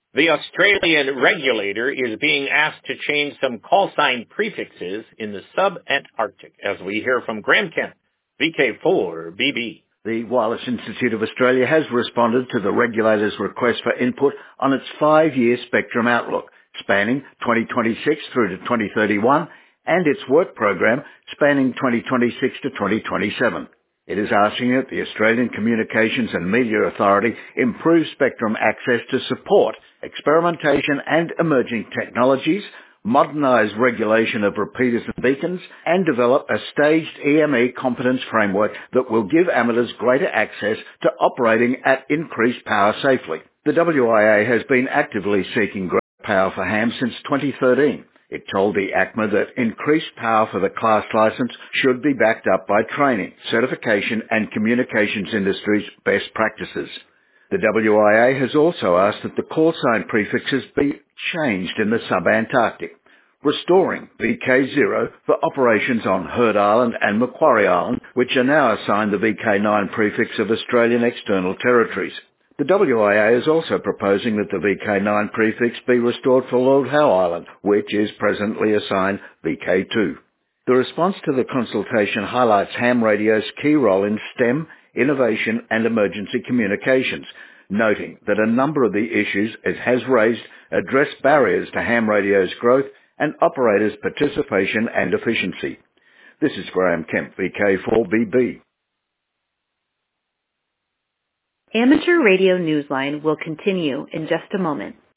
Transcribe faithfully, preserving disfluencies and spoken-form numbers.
The Australian regulator is being asked to change some call sign prefixes in the sub-Antarctic, as we hear from Graham Kemp, V K four B B. The Wireless Institute of Australia has responded to the regulator's request for input on its five-year spectrum outlook, spanning twenty twenty-six through to twenty thirty-one, and its work program spanning twenty twenty-six to twenty twenty-seven. It is asking that the Australian Communications and Media Authority improve spectrum access to support experimentation and emerging technologies, modernise regulation of repeaters and beacons, and develop a staged E M E competence framework that will give amateurs greater access to operating at increased power safely. The W I A has been actively seeking greater power for hams since twenty thirteen. It told the A C M A that increased power for the class licence should be backed up by training, certification and communications industry's best practices. The W I A has also asked that the call sign prefixes be changed in the sub-Antarctic, restoring V K zero for operations on Heard Island and Macquarie Island, which are now assigned the V K nine prefix of Australian external territories. The W I A is also proposing that the V K nine prefix be restored for Lord Howe Island, which is presently assigned V K two. The response to the consultation highlights ham radio's key role in STEM, innovation and emergency communications, noting that a number of the issues it has raised address barriers to ham radio's growth and operators' participation and efficiency. This is Graham Kemp, V K four B B. Amateur Radio Newsline will continue in just a moment.